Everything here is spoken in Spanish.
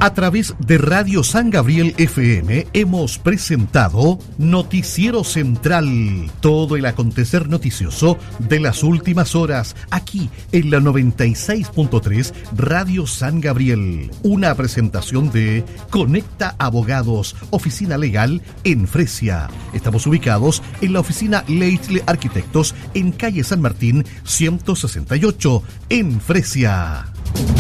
A través de Radio San Gabriel FM hemos presentado Noticiero Central, todo el acontecer noticioso de las últimas horas, aquí en la 96.3 Radio San Gabriel. Una presentación de Conecta Abogados, oficina legal en Fresia. Estamos ubicados en la oficina Leitle Arquitectos en calle San Martín 168 en Fresia.